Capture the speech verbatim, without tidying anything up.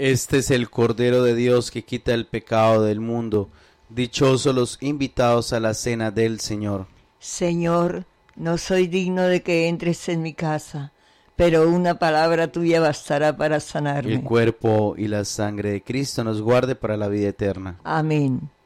Este es el Cordero de Dios que quita el pecado del mundo. Dichosos los invitados a la cena del Señor. Señor, no soy digno de que entres en mi casa, pero una palabra tuya bastará para sanarme. El cuerpo y la sangre de Cristo nos guarde para la vida eterna. Amén.